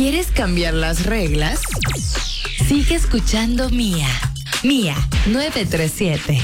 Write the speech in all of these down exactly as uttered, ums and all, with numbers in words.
¿Quieres cambiar las reglas? Sigue escuchando Mía. Mía nueve tres siete.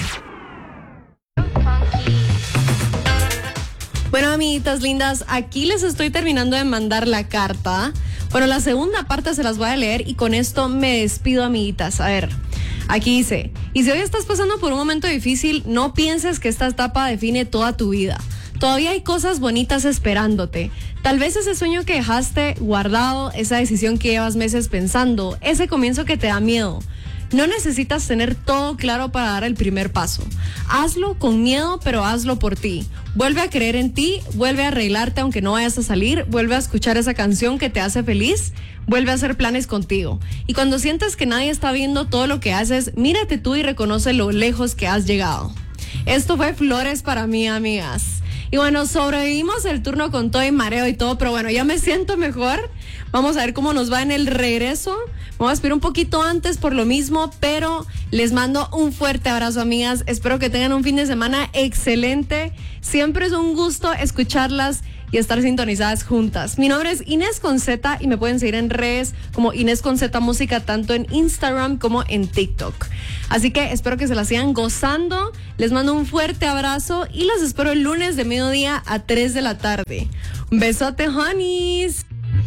Bueno, amiguitas lindas, aquí les estoy terminando de mandar la carta. Bueno, la segunda parte se las voy a leer y con esto me despido, amiguitas. A ver, aquí dice: y si hoy estás pasando por un momento difícil, no pienses que esta etapa define toda tu vida. Todavía hay cosas bonitas esperándote. Tal vez ese sueño que dejaste guardado, esa decisión que llevas meses pensando, ese comienzo que te da miedo. No necesitas tener todo claro para dar el primer paso. Hazlo con miedo, pero hazlo por ti. Vuelve a creer en ti, vuelve a arreglarte aunque no vayas a salir, vuelve a escuchar esa canción que te hace feliz, vuelve a hacer planes contigo. Y cuando sientes que nadie está viendo todo lo que haces, mírate tú y reconoce lo lejos que has llegado. Esto fue Flores para mí, amigas. Y bueno, sobrevivimos el turno con todo y mareo y todo, pero bueno, ya me siento mejor. Vamos a ver cómo nos va en el regreso. Vamos a esperar un poquito antes por lo mismo, pero les mando un fuerte abrazo, amigas. Espero que tengan un fin de semana excelente. Siempre es un gusto escucharlas y estar sintonizadas juntas. Mi nombre es Inés con Z y me pueden seguir en redes como Inés con Z Música, tanto en Instagram como en TikTok. Así que espero que se la sigan gozando. Les mando un fuerte abrazo y las espero el lunes de mediodía a tres de la tarde. Un besote, honeys.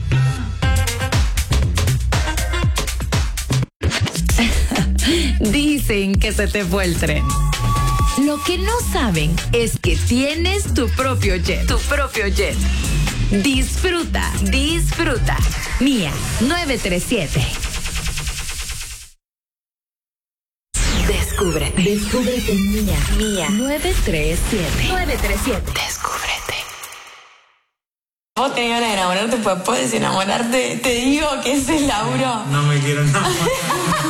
Dicen que se te fue el tren. Lo que no saben es que tienes tu propio jet. Tu propio jet. Disfruta, disfruta. Mía nueve tres siete. Descúbrete. Descúbrete, Mía. Mía nueve tres siete. nueve tres siete. Descúbrete. Vos tenés ganas de enamorarte, pues puedes enamorarte. Te digo que ese es Lauro. No me quiero enamorar.